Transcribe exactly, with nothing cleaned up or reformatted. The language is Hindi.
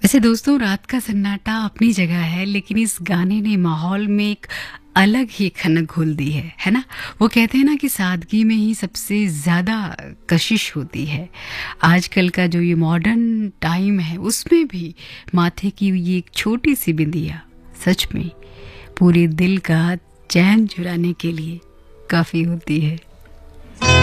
वैसे दोस्तों, रात का सन्नाटा अपनी जगह है, लेकिन इस गाने ने माहौल में एक अलग ही खनक घोल दी है है ना। वो कहते हैं ना कि सादगी में ही सबसे ज़्यादा कशिश होती है। आजकल का जो ये मॉडर्न टाइम है, उसमें भी माथे की ये एक छोटी सी बिंदिया सच में पूरे दिल का चैन चुराने के लिए काफ़ी होती है।